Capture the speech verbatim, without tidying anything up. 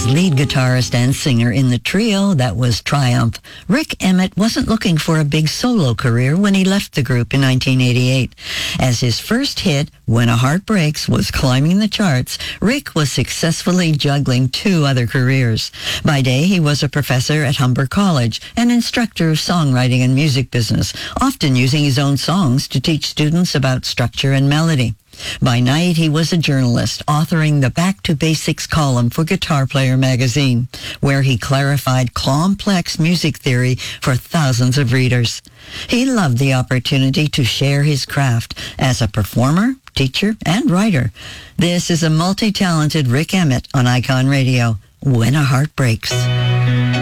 lead guitarist and singer in the trio that was Triumph, Rik Emmett wasn't looking for a big solo career when he left the group in nineteen eighty-eight. As his first hit, When a Heart Breaks, was climbing the charts, Rik was successfully juggling two other careers. By day, he was a professor at Humber College, an instructor of songwriting and music business, often using his own songs to teach students about structure and melody. By night, he was a journalist, authoring the Back to Basics column for Guitar Player magazine, where he clarified complex music theory for thousands of readers. He loved the opportunity to share his craft as a performer, teacher, and writer. This is a multi-talented Rik Emmett on Icon Radio, When a Heart Breaks.